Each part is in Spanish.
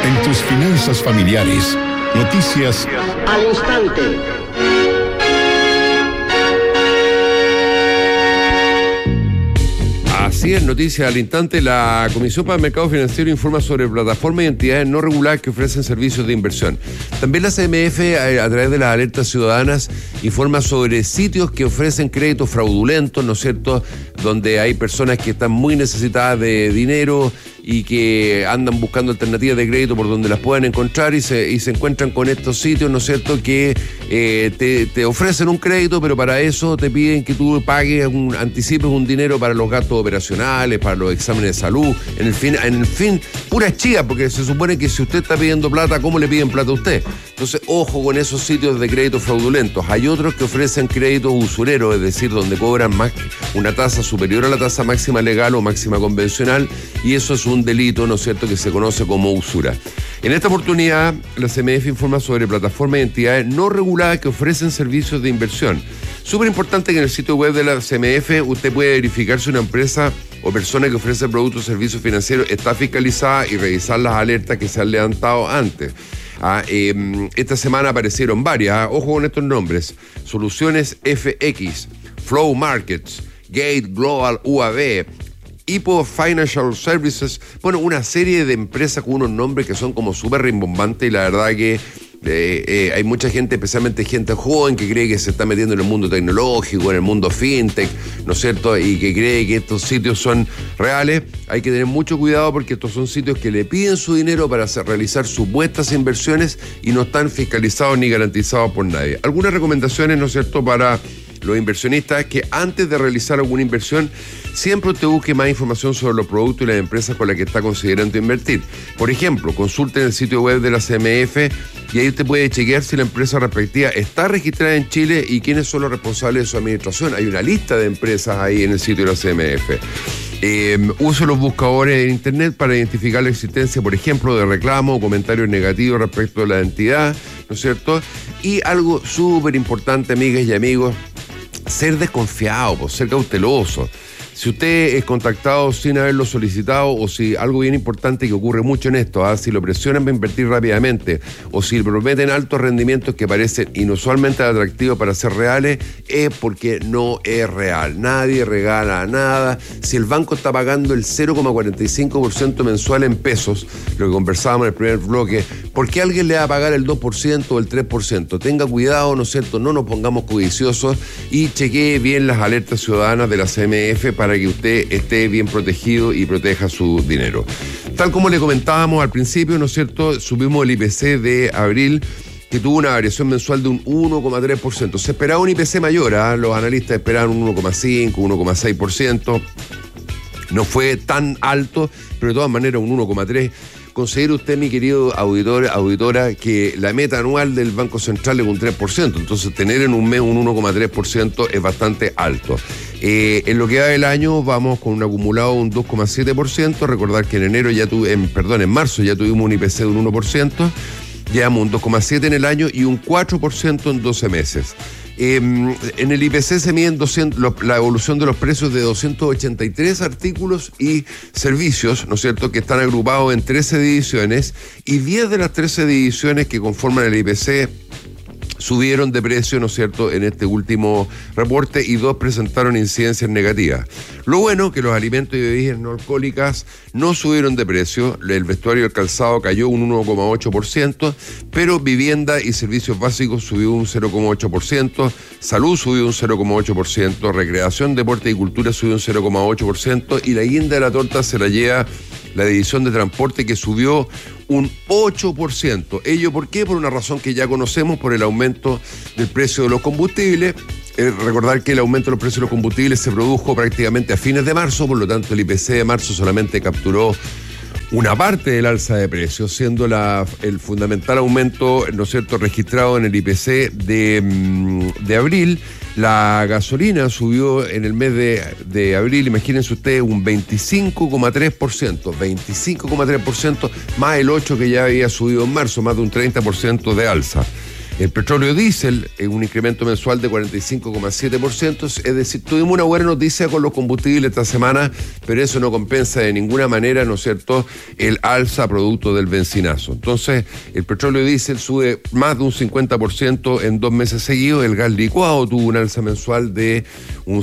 en tus finanzas familiares. Noticias al instante. Así es, noticia al instante. La Comisión para el Mercado Financiero informa sobre plataformas y entidades no reguladas que ofrecen servicios de inversión. También la CMF, a través de las alertas ciudadanas, informa sobre sitios que ofrecen créditos fraudulentos, ¿no es cierto?, donde hay personas que están muy necesitadas de dinero y que andan buscando alternativas de crédito por donde las puedan encontrar y se encuentran con estos sitios, ¿no es cierto?, que te ofrecen un crédito, pero para eso te piden que tú pagues, anticipes un dinero para los gastos operacionales, para los exámenes de salud, en el fin, pura chía, porque se supone que si usted está pidiendo plata, ¿cómo le piden plata a usted? Entonces, ojo con esos sitios de créditos fraudulentos. Hay otros que ofrecen créditos usureros, es decir, donde cobran más una tasa superior a la tasa máxima legal o máxima convencional, y eso es un delito, ¿no es cierto?, que se conoce como usura. En esta oportunidad, la CMF informa sobre plataformas y entidades no reguladas que ofrecen servicios de inversión. Súper importante que en el sitio web de la CMF usted puede verificar si una empresa o persona que ofrece productos o servicios financieros está fiscalizada y revisar las alertas que se han levantado antes. Esta semana aparecieron varias. Ojo con estos nombres: Soluciones FX, Flow Markets, Gate Global UAB, Hippo Financial Services. Bueno, una serie de empresas con unos nombres que son como súper rimbombantes, y la verdad que hay mucha gente, especialmente gente joven, que cree que se está metiendo en el mundo tecnológico, en el mundo fintech, ¿no es cierto?, y que cree que estos sitios son reales. Hay que tener mucho cuidado porque estos son sitios que le piden su dinero para realizar supuestas inversiones y no están fiscalizados ni garantizados por nadie. Algunas recomendaciones, ¿no es cierto?, para los inversionistas: que antes de realizar alguna inversión siempre usted busque más información sobre los productos y las empresas con las que está considerando invertir. Por ejemplo, consulte en el sitio web de la CMF y ahí usted puede chequear si la empresa respectiva está registrada en Chile y quiénes son los responsables de su administración. Hay una lista de empresas ahí en el sitio de la CMF. Use los buscadores en internet para identificar la existencia, por ejemplo, de reclamos o comentarios negativos respecto a la entidad, ¿no es cierto? Y algo súper importante, amigas y amigos: ser desconfiado, ser cauteloso. Si usted es contactado sin haberlo solicitado, o si algo bien importante que ocurre mucho en esto, si lo presionan para invertir rápidamente, o si prometen altos rendimientos que parecen inusualmente atractivos para ser reales, es porque no es real. Nadie regala nada. Si el banco está pagando el 0,45% mensual en pesos, lo que conversábamos en el primer bloque, ¿por qué alguien le va a pagar el 2% o el 3%? Tenga cuidado, ¿no es cierto? No nos pongamos codiciosos y chequee bien las alertas ciudadanas de la CMF para que usted esté bien protegido y proteja su dinero. Tal como le comentábamos al principio, ¿no es cierto?, subimos el IPC de abril, que tuvo una variación mensual de un 1,3%. Se esperaba un IPC mayor, los analistas esperaban un 1,5%, 1,6%. No fue tan alto, pero de todas maneras un 1,3%. Considere usted, mi querido auditora, que la meta anual del Banco Central es un 3%, entonces tener en un mes un 1,3% es bastante alto. En lo que va del año vamos con un acumulado de un 2,7%, recordar que en marzo ya tuvimos un IPC de un 1%, llevamos un 2,7% en el año y un 4% en 12 meses. En el IPC se miden la evolución de los precios de 283 artículos y servicios, ¿no es cierto?, que están agrupados en 13 divisiones, y 10 de las 13 divisiones que conforman el IPC subieron de precio, ¿no es cierto?, en este último reporte, y 2 presentaron incidencias negativas. Lo bueno que los alimentos y bebidas no alcohólicas no subieron de precio. El vestuario y el calzado cayó un 1,8%, pero vivienda y servicios básicos subió un 0,8%, salud subió un 0,8%, recreación, deporte y cultura subió un 0,8%, y la guinda de la torta se la lleva la división de transporte, que subió un 8%. ¿Ello por qué? Por una razón que ya conocemos, por el aumento del precio de los combustibles. Recordar que el aumento de los precios de los combustibles se produjo prácticamente a fines de marzo, por lo tanto el IPC de marzo solamente capturó una parte del alza de precios, siendo el fundamental aumento, ¿no es cierto?, registrado en el IPC de abril. La gasolina subió en el mes de abril, imagínense ustedes, un 25,3%, más el 8% que ya había subido en marzo, más de un 30% de alza. El petróleo diésel, un incremento mensual de 45,7%, es decir, tuvimos una buena noticia con los combustibles esta semana, pero eso no compensa de ninguna manera, ¿no es cierto?, el alza producto del bencinazo. Entonces, el petróleo diésel sube más de un 50% en 2 meses seguidos, el gas licuado tuvo un alza mensual de un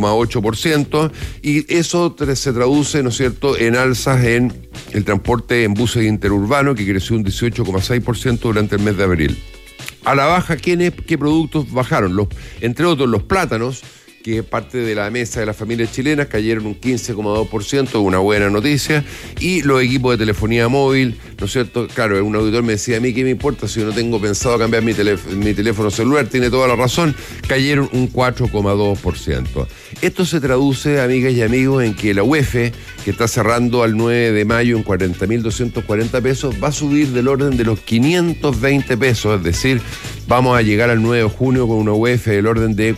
5,8%, y eso se traduce, ¿no es cierto?, en alzas en el transporte en buses interurbanos, que creció un 18,6% durante el mes de abril. A la baja, ¿qué productos bajaron? Entre otros, los plátanos, que es parte de la mesa de las familias chilenas, cayeron un 15,2%, una buena noticia, y los equipos de telefonía móvil, ¿no es cierto? Claro, un auditor me decía, a mí qué me importa si yo no tengo pensado cambiar mi teléfono celular, tiene toda la razón, cayeron un 4,2%. Esto se traduce, amigas y amigos, en que la UEF, que está cerrando al 9 de mayo en 40.240 pesos, va a subir del orden de los 520 pesos, es decir, vamos a llegar al 9 de junio con una UEF del orden de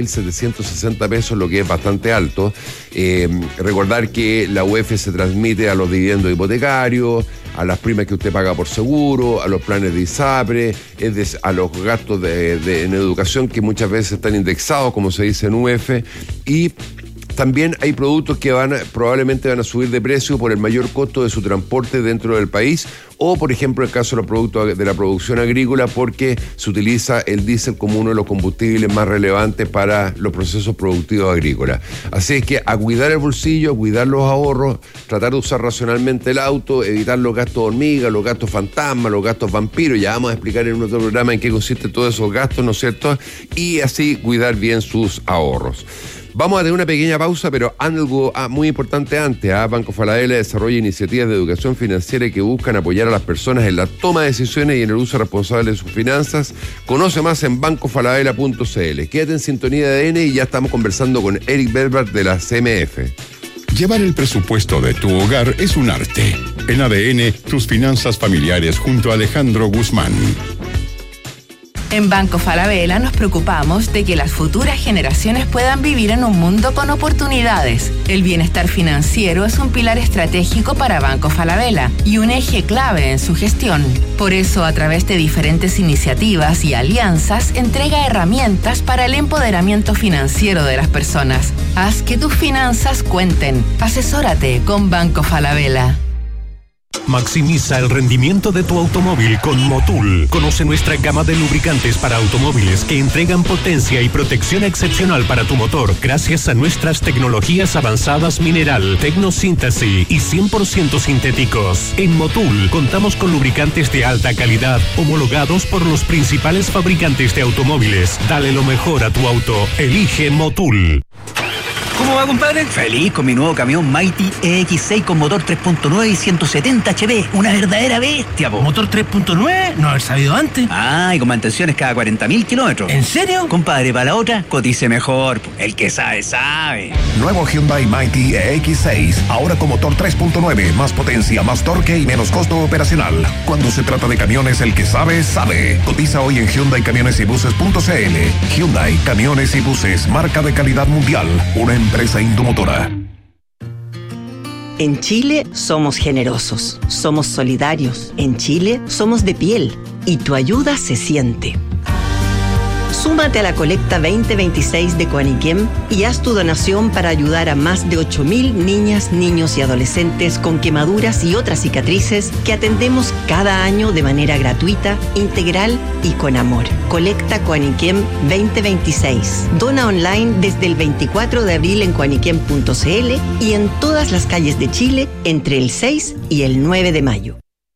40.760 pesos, lo que es bastante alto. Recordar que la UEF se transmite a los dividendos hipotecarios, a las primas que usted paga por seguro, a los planes de ISAPRE, a los gastos en educación que muchas veces están indexados, como se dice en UEF, y también hay productos que probablemente van a subir de precio por el mayor costo de su transporte dentro del país, o por ejemplo el caso de los productos de la producción agrícola, porque se utiliza el diésel como uno de los combustibles más relevantes para los procesos productivos agrícolas. Así es que a cuidar el bolsillo, a cuidar los ahorros, tratar de usar racionalmente el auto, evitar los gastos hormiga, los gastos fantasma, los gastos vampiros. Ya vamos a explicar en otro programa en qué consisten todos esos gastos, ¿no es cierto? Y así cuidar bien sus ahorros. Vamos a tener una pequeña pausa, pero algo muy importante antes. Banco Falabella desarrolla iniciativas de educación financiera que buscan apoyar a las personas en la toma de decisiones y en el uso responsable de sus finanzas. Conoce más en bancofalabella.cl. Quédate en sintonía de ADN y ya estamos conversando con Eric Belbart de la CMF. Llevar el presupuesto de tu hogar es un arte. En ADN, tus finanzas familiares junto a Alejandro Guzmán. En Banco Falabella nos preocupamos de que las futuras generaciones puedan vivir en un mundo con oportunidades. El bienestar financiero es un pilar estratégico para Banco Falabella y un eje clave en su gestión. Por eso, a través de diferentes iniciativas y alianzas, entrega herramientas para el empoderamiento financiero de las personas. Haz que tus finanzas cuenten. Asesórate con Banco Falabella. Maximiza el rendimiento de tu automóvil con Motul. Conoce nuestra gama de lubricantes para automóviles que entregan potencia y protección excepcional para tu motor gracias a nuestras tecnologías avanzadas mineral, tecnosíntesis y 100% sintéticos. En Motul contamos con lubricantes de alta calidad homologados por los principales fabricantes de automóviles. Dale lo mejor a tu auto. Elige Motul. ¿Cómo va, compadre? Feliz con mi nuevo camión Mighty EX6 con motor 3.9 y 170 HP. Una verdadera bestia, po. ¿Motor 3.9? No haber sabido antes. Y con mantenciones cada 40.000 kilómetros. ¿En serio? Compadre, para la otra, cotice mejor, po. El que sabe, sabe. Nuevo Hyundai Mighty EX6. Ahora con motor 3.9. Más potencia, más torque y menos costo operacional. Cuando se trata de camiones, el que sabe, sabe. Cotiza hoy en HyundaiCamionesYbuses.cl. Hyundai Camiones y Buses. Marca de calidad mundial. Una empresa Indomotora. En Chile somos generosos, somos solidarios. En Chile somos de piel y tu ayuda se siente. Súmate a la colecta 2026 de Coaniquem y haz tu donación para ayudar a más de 8.000 niñas, niños y adolescentes con quemaduras y otras cicatrices que atendemos cada año de manera gratuita, integral y con amor. Colecta Coaniquem 2026. Dona online desde el 24 de abril en coaniquem.cl y en todas las calles de Chile entre el 6 y el 9 de mayo.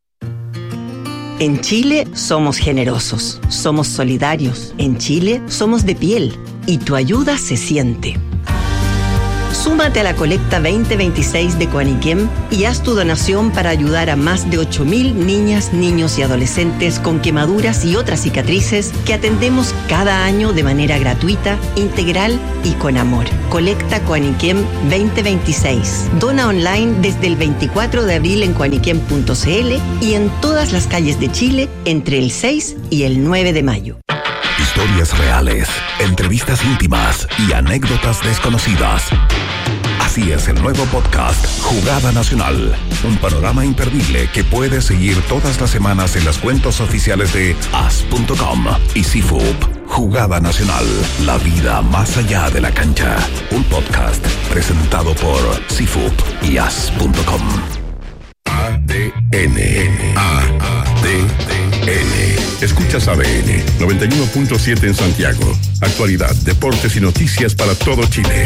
En Chile somos generosos, somos solidarios. En Chile somos de piel y tu ayuda se siente. Súmate a la colecta 2026 de Coaniquem y haz tu donación para ayudar a más de 8.000 niñas, niños y adolescentes con quemaduras y otras cicatrices que atendemos cada año de manera gratuita, integral y con amor. Colecta Coaniquem 2026. Dona online desde el 24 de abril en coaniquem.cl y en todas las calles de Chile entre el 6 y el 9 de mayo. Historias reales, entrevistas íntimas y anécdotas desconocidas. Así es el nuevo podcast Jugada Nacional. Un panorama imperdible que puedes seguir todas las semanas en las cuentas oficiales de as.com y CIFUP. Jugada Nacional, la vida más allá de la cancha. Un podcast presentado por CIFUP y as.com. ADN. Escuchas ADN 91.7 en Santiago. Actualidad, deportes y noticias para todo Chile.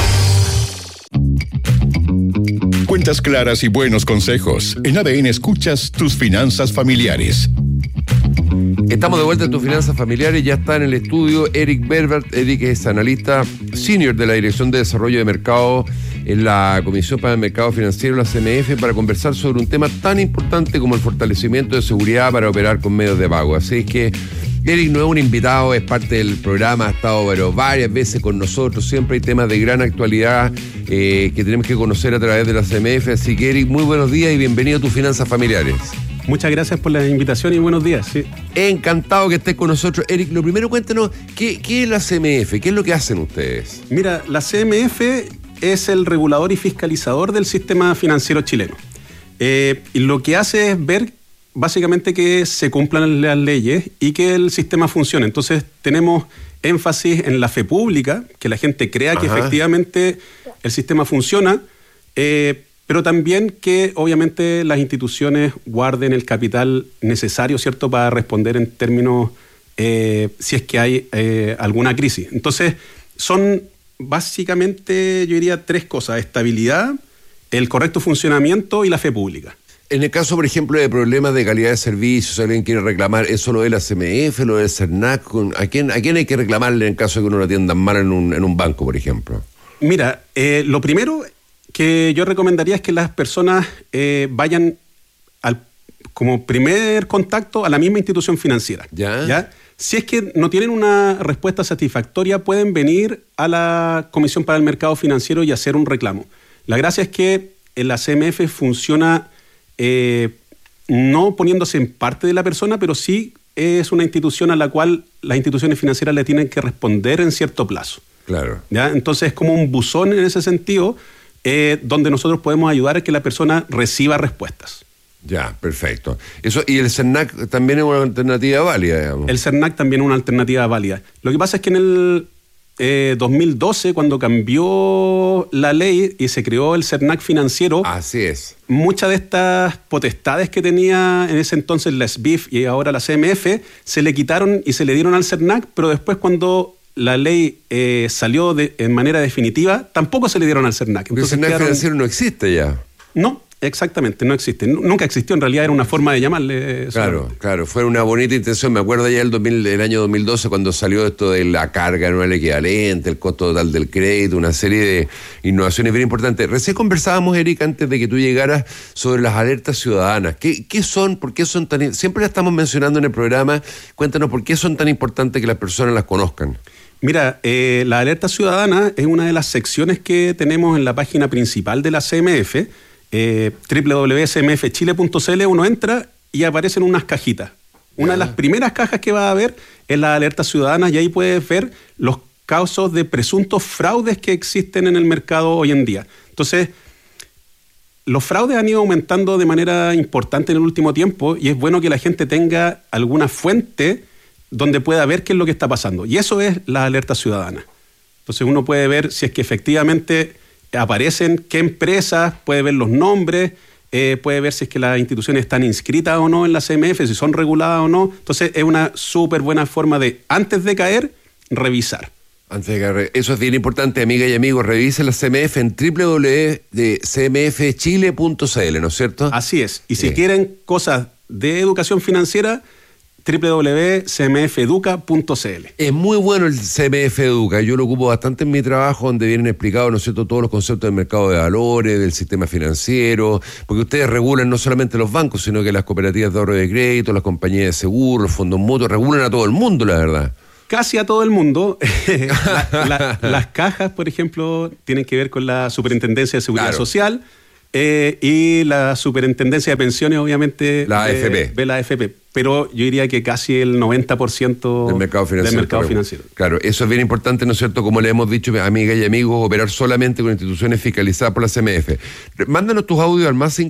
Cuentas claras y buenos consejos. En ADN escuchas tus finanzas familiares. Estamos de vuelta en tus finanzas familiares. Ya está en el estudio Eric Berbert. Eric es analista senior de la Dirección de Desarrollo de Mercado en la Comisión para el Mercado Financiero, la CMF, para conversar sobre un tema tan importante como el fortalecimiento de seguridad para operar con medios de pago. Así es que Eric no es un invitado, es parte del programa, ha estado varias veces con nosotros. Siempre hay temas de gran actualidad que tenemos que conocer a través de la CMF. Así que Eric, muy buenos días y bienvenido a tus finanzas familiares. Muchas gracias por la invitación y buenos días. Sí. Encantado que estés con nosotros. Eric, lo primero cuéntanos, ¿qué es la CMF? ¿Qué es lo que hacen ustedes? Mira, la CMF es el regulador y fiscalizador del sistema financiero chileno. Y lo que hace es ver básicamente que se cumplan las leyes y que el sistema funcione. Entonces tenemos énfasis en la fe pública, que la gente crea que efectivamente el sistema funciona, pero también que obviamente las instituciones guarden el capital necesario, ¿cierto?, para responder en términos si es que hay alguna crisis. Entonces son básicamente, yo diría, tres cosas: estabilidad, el correcto funcionamiento y la fe pública. En el caso, por ejemplo, de problemas de calidad de servicios, si alguien quiere reclamar, ¿eso lo de la CMF, lo del CERNAC? ¿A quién hay que reclamarle en caso de que uno lo atiendan mal en un banco, por ejemplo? Mira, lo primero que yo recomendaría es que las personas vayan como primer contacto a la misma institución financiera. ¿Ya? Si es que no tienen una respuesta satisfactoria, pueden venir a la Comisión para el Mercado Financiero y hacer un reclamo. La gracia es que la CMF funciona no poniéndose en parte de la persona, pero sí es una institución a la cual las instituciones financieras le tienen que responder en cierto plazo. Claro. ¿Ya? Entonces es como un buzón en ese sentido, donde nosotros podemos ayudar a que la persona reciba respuestas. Ya, perfecto. Eso, y el CERNAC también es una alternativa válida, digamos. El CERNAC también es una alternativa válida. Lo que pasa es que en el 2012, cuando cambió la ley y se creó el CERNAC financiero, así es, muchas de estas potestades que tenía en ese entonces la SBIF y ahora la CMF se le quitaron y se le dieron al CERNAC, pero después cuando la ley salió en manera definitiva, tampoco se le dieron al CERNAC. Entonces, el CERNAC financiero no existe ya. No. Exactamente, no existe. Nunca existió, en realidad era una forma de llamarle. Claro, fue una bonita intención. Me acuerdo ya el año 2012 cuando salió esto de la carga anual equivalente, el costo total del crédito, una serie de innovaciones bien importantes. Recién conversábamos, Eric, antes de que tú llegaras, sobre las alertas ciudadanas. ¿Qué son? ¿Por qué son tan? Siempre las estamos mencionando en el programa. Cuéntanos por qué son tan importantes que las personas las conozcan. Mira, la alerta ciudadana es una de las secciones que tenemos en la página principal de la CMF. www.cmfchile.cl, uno entra y aparecen unas cajitas. Una de las primeras cajas que va a ver es la alerta ciudadana, y ahí puedes ver los casos de presuntos fraudes que existen en el mercado hoy en día. Entonces, los fraudes han ido aumentando de manera importante en el último tiempo, y es bueno que la gente tenga alguna fuente donde pueda ver qué es lo que está pasando. Y eso es la alerta ciudadana. Entonces uno puede ver si es que efectivamente aparecen qué empresas, puede ver los nombres, puede ver si es que las instituciones están inscritas o no en la CMF, si son reguladas o no. Entonces es una súper buena forma de, antes de caer, revisar. Eso es bien importante, amigas y amigos. Revisen la CMF en www.cmfchile.cl, ¿no es cierto? Así es. Y si quieren cosas de educación financiera, www.cmfeduca.cl. Es muy bueno el CMF Educa, yo lo ocupo bastante en mi trabajo, donde vienen explicados, ¿no es cierto?, todos los conceptos del mercado de valores, del sistema financiero, porque ustedes regulan no solamente los bancos, sino que las cooperativas de ahorro y de crédito, las compañías de seguro, los fondos mutuos, regulan a todo el mundo, la verdad. Casi a todo el mundo. Las cajas, por ejemplo, tienen que ver con la Superintendencia de Seguridad Social, y la Superintendencia de Pensiones, obviamente, la AFP. ve la AFP. pero yo diría que casi el 90% del mercado financiero. Claro, eso es bien importante, ¿no es cierto? Como le hemos dicho, amigas y amigos, operar solamente con instituciones fiscalizadas por la CMF. Mándanos tus audios al más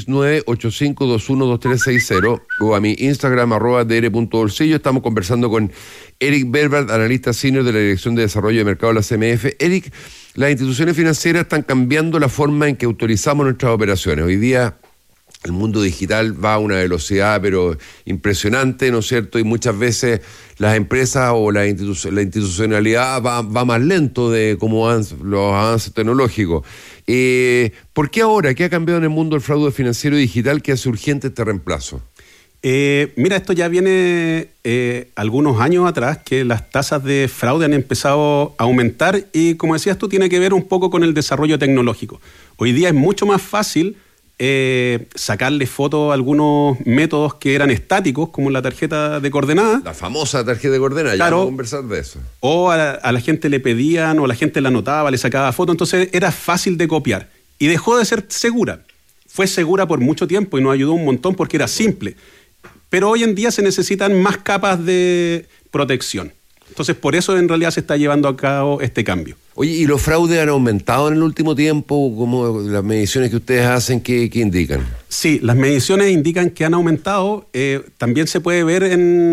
569-8521-2360 o a mi Instagram, @dr.bolsillo. Estamos conversando con Eric Verbraet, analista senior de la Dirección de Desarrollo de Mercado de la CMF. Eric, las instituciones financieras están cambiando la forma en que autorizamos nuestras operaciones. Hoy día el mundo digital va a una velocidad pero impresionante, ¿no es cierto? Y muchas veces las empresas o la institucionalidad va más lento de cómo van los avances tecnológicos. ¿Por qué ahora? ¿Qué ha cambiado en el mundo del fraude financiero y digital que hace urgente este reemplazo? Mira, esto ya viene algunos años atrás, que las tasas de fraude han empezado a aumentar y, como decías tú, tiene que ver un poco con el desarrollo tecnológico. Hoy día es mucho más fácil sacarle fotos a algunos métodos que eran estáticos, como la tarjeta de coordenadas. La famosa tarjeta de coordenadas, claro, ya vamos a conversar de eso. O a la gente le pedían, o la gente la anotaba, le sacaba fotos, entonces era fácil de copiar. Y dejó de ser segura. Fue segura por mucho tiempo y nos ayudó un montón porque era simple. Pero hoy en día se necesitan más capas de protección. Entonces, por eso en realidad se está llevando a cabo este cambio. Oye, ¿y los fraudes han aumentado en el último tiempo? ¿Cómo las mediciones que ustedes hacen, qué indican? Sí, las mediciones indican que han aumentado. También se puede ver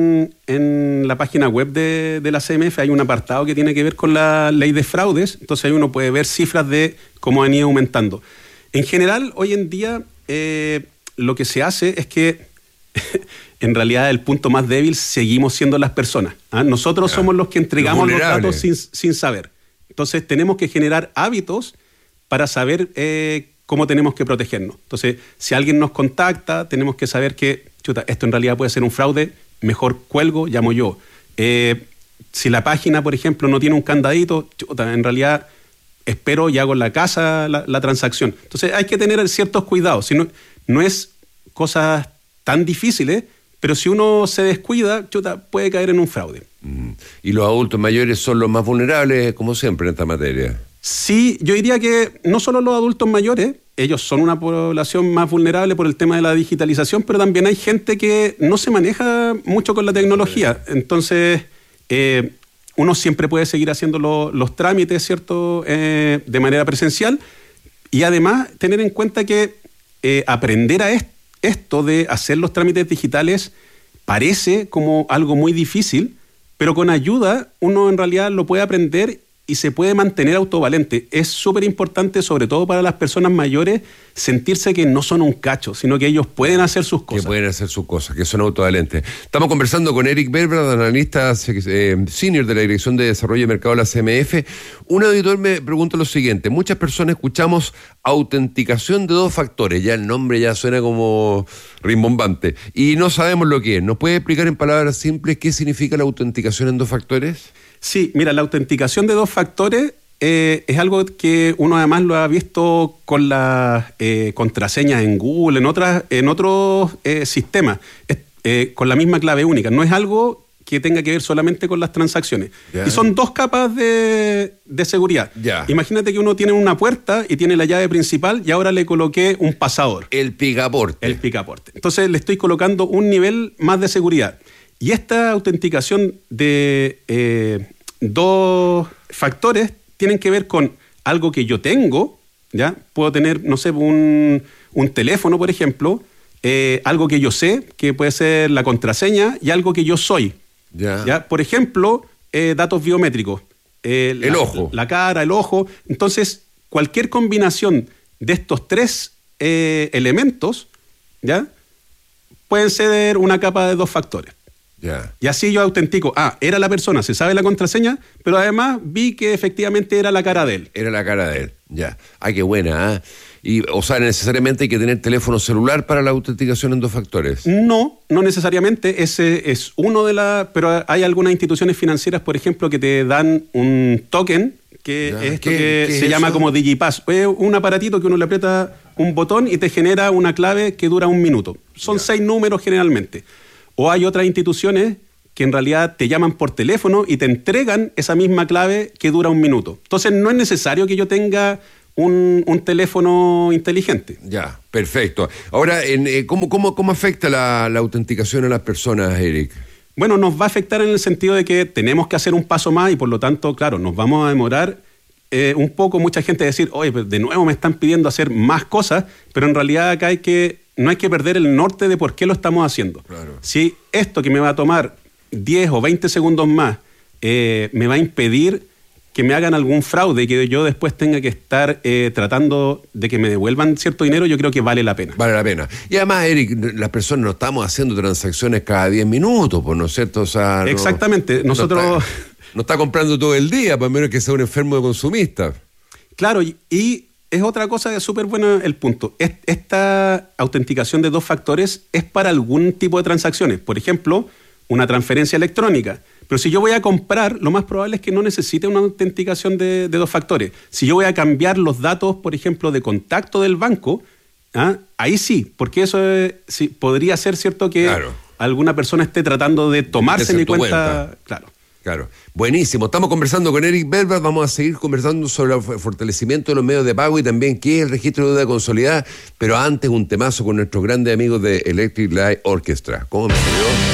en la página web de la CMF, hay un apartado que tiene que ver con la ley de fraudes. Entonces ahí uno puede ver cifras de cómo han ido aumentando. En general, hoy en día, lo que se hace es que en realidad el punto más débil seguimos siendo las personas. Nosotros somos los que entregamos los datos sin saber. Entonces tenemos que generar hábitos para saber cómo tenemos que protegernos. Entonces, si alguien nos contacta, tenemos que saber que, esto en realidad puede ser un fraude, mejor cuelgo, llamo yo. Si la página, por ejemplo, no tiene un candadito, en realidad espero y hago en la casa la transacción. Entonces hay que tener ciertos cuidados. Si no es cosas tan difíciles, pero si uno se descuida, puede caer en un fraude. ¿Y los adultos mayores son los más vulnerables, como siempre, en esta materia? Sí, yo diría que no solo los adultos mayores, ellos son una población más vulnerable por el tema de la digitalización, pero también hay gente que no se maneja mucho con la tecnología. Entonces, uno siempre puede seguir haciendo los trámites, ¿cierto?, de manera presencial, y además tener en cuenta que aprender a esto de hacer los trámites digitales parece como algo muy difícil, pero con ayuda uno en realidad lo puede aprender y se puede mantener autovalente. Es súper importante, sobre todo para las personas mayores, sentirse que no son un cacho, sino que ellos pueden hacer sus cosas. Que pueden hacer sus cosas, que son autovalentes. Estamos conversando con Eric Verbraet, analista senior de la Dirección de Desarrollo de Mercado de la CMF. Un auditor me pregunta lo siguiente: muchas personas escuchamos autenticación de 2 factores, ya el nombre ya suena como rimbombante, y no sabemos lo que es. ¿Nos puede explicar en palabras simples qué significa la autenticación en 2 factores? Sí, mira, la autenticación de 2 factores es algo que uno además lo ha visto con las contraseñas en Google, en otros sistemas, con la misma clave única. No es algo que tenga que ver solamente con las transacciones. Yeah. Y son 2 capas de seguridad. Yeah. Imagínate que uno tiene una puerta y tiene la llave principal y ahora le coloqué un pasador. El picaporte. Entonces le estoy colocando un nivel más de seguridad. Y esta autenticación de 2 factores tienen que ver con algo que yo tengo, ¿ya? Puedo tener, no sé, un teléfono, por ejemplo, algo que yo sé, que puede ser la contraseña, y algo que yo soy. ¿Ya? Por ejemplo, datos biométricos. El ojo. La cara, el ojo. Entonces, cualquier combinación de estos 3 elementos, ¿ya?, pueden ser una capa de 2 factores. Yeah. Y así yo autentico, era la persona, se sabe la contraseña, pero además vi que efectivamente era la cara de él. Era la cara de él, ya. Qué buena, Y, o sea, necesariamente hay que tener teléfono celular para la autenticación en 2 factores. No necesariamente, ese es uno pero hay algunas instituciones financieras, por ejemplo, que te dan un token, que es esto que se llama como DigiPass. Es un aparatito que uno le aprieta un botón y te genera una clave que dura 1 minuto. Son 6 números generalmente. O hay otras instituciones que en realidad te llaman por teléfono y te entregan esa misma clave que dura 1 minuto. Entonces no es necesario que yo tenga un teléfono inteligente. Ya, perfecto. Ahora, ¿cómo afecta la autenticación a las personas, Eric? Bueno, nos va a afectar en el sentido de que tenemos que hacer un paso más y por lo tanto, claro, nos vamos a demorar un poco. Mucha gente decir, oye, pues de nuevo me están pidiendo hacer más cosas, pero en realidad acá no hay que perder el norte de por qué lo estamos haciendo. Claro. Si esto que me va a tomar 10 o 20 segundos más me va a impedir que me hagan algún fraude y que yo después tenga que estar tratando de que me devuelvan cierto dinero, yo creo que vale la pena. Vale la pena. Y además, Eric, las personas no estamos haciendo transacciones cada 10 minutos, ¿no es cierto? O sea, exactamente. Nosotros... No está comprando todo el día, por menos que sea un enfermo de consumista. Claro, y es otra cosa súper buena el punto. Esta autenticación de 2 factores es para algún tipo de transacciones. Por ejemplo, una transferencia electrónica. Pero si yo voy a comprar, lo más probable es que no necesite una autenticación de 2 factores. Si yo voy a cambiar los datos, por ejemplo, de contacto del banco, ahí sí, porque eso sí, podría ser cierto que alguna persona esté tratando de tomarse mi cuenta. Claro. Buenísimo. Estamos conversando con Eric Belbart. Vamos a seguir conversando sobre el fortalecimiento de los medios de pago y también qué es el registro de deuda consolidada. Pero antes, un temazo con nuestros grandes amigos de Electric Light Orchestra. ¿Cómo me salió?